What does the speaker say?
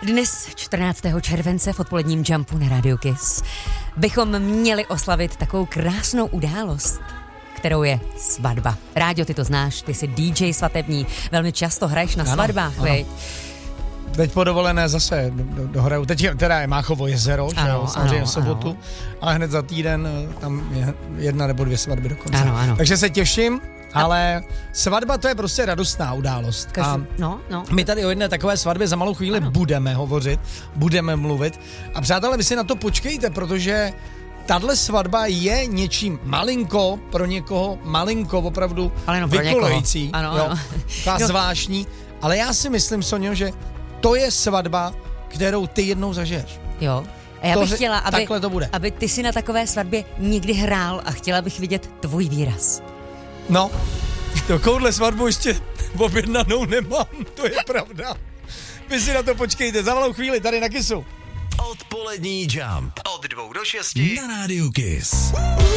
Dnes, 14. července v odpoledním Jumpu na Radio Kiss, bychom měli oslavit takovou krásnou událost, kterou je svatba. Ráďo, ty to znáš, ty jsi DJ svatební, velmi často hraješ na svatbách, veď? Teď po dovolené zase dohraju, teď teda je Máchovo jezero, že jo, samozřejmě v sobotu, ale hned za týden tam je 1 nebo 2 svatby dokonce. Ano. Takže se těším, ale svatba to je prostě radostná událost. My tady o jedné takové svatbě za malou chvíli budeme hovořit, budeme mluvit a přátelé, vy si na to počkejte, protože tahle svatba je něčím malinko, pro někoho malinko opravdu vykolující, zvláštní, ale já si myslím, Sonio, že to je svatba, kterou ty jednou zažiješ. Jo. A já bych chtěla, aby ty si na takové svatbě někdy hrál a chtěla bych vidět tvůj výraz. No, takovouhle svatbu ještě objednanou nemám, to je pravda. Vy si na to počkejte, za malou chvíli tady na Kissu. Odpolední Jump od 2 do 6 na Radio Kiss.